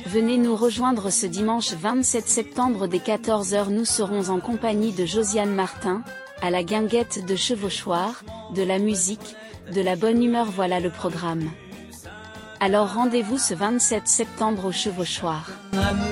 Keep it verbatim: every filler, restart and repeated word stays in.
Venez nous rejoindre ce dimanche vingt-sept septembre dès quatorze heures. Nous serons en compagnie de Josiane Martin, à la guinguette de Chevauchoir, de la musique, de la bonne humeur. Voilà le programme. Alors rendez-vous ce vingt-sept septembre au Chevauchoir.